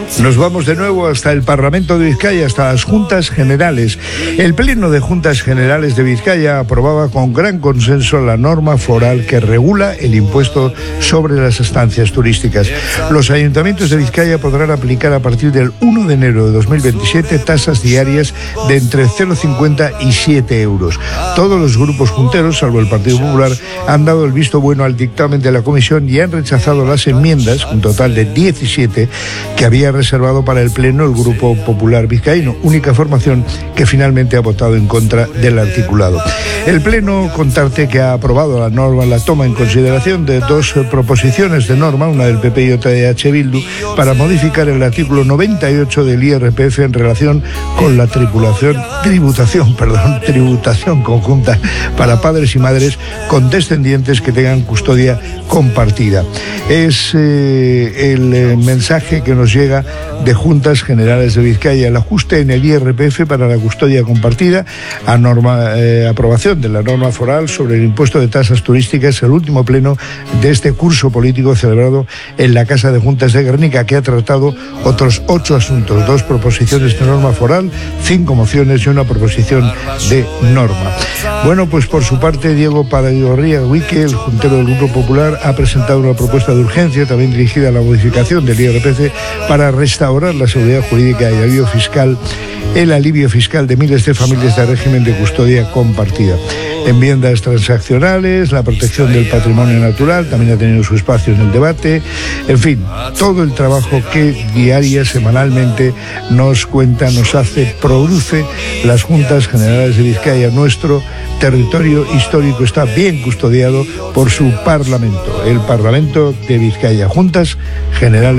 Nos vamos de nuevo hasta el Parlamento de Vizcaya, hasta las Juntas Generales. El Pleno de Juntas Generales de Vizcaya aprobaba con gran consenso la norma foral que regula el impuesto sobre las estancias turísticas. Los ayuntamientos de Vizcaya podrán aplicar a partir del 1 de enero de 2027 tasas diarias de entre 0,50 y 7 euros. Todos los grupos junteros, salvo el Partido Popular, han dado el visto bueno al dictamen de la comisión y han rechazado las enmiendas, un total de 17, que había reservado para el Pleno el Grupo Popular Vizcaíno, única formación que finalmente ha votado en contra del articulado. El Pleno, contarte que ha aprobado la norma, la toma en consideración de dos proposiciones de norma, una del PP y otra de H. Bildu, para modificar el artículo 98 del IRPF en relación con la tributación conjunta para padres y madres con descendientes que tengan custodia compartida. Es el mensaje que nos llega de Juntas Generales de Vizcaya, el ajuste en el IRPF para la custodia compartida, aprobación de la norma foral sobre el impuesto de tasas turísticas, el último pleno de este curso político celebrado en la Casa de Juntas de Guernica, que ha tratado otros 8 asuntos, 2 proposiciones de norma foral, 5 mociones y una proposición de norma. Bueno, pues por su parte, Diego Padagorría Huique, el juntero del Grupo Popular, ha presentado una propuesta de urgencia también dirigida a la modificación del IRPF para restaurar la seguridad jurídica y el alivio fiscal de miles de familias de régimen de custodia compartida. Enmiendas transaccionales, la protección del patrimonio natural también ha tenido su espacio en el debate. En fin, todo el trabajo que diaria, semanalmente nos cuenta, nos hace, produce las Juntas Generales de Vizcaya. Nuestro territorio histórico está bien custodiado por su Parlamento, el Parlamento de Vizcaya. Juntas Generales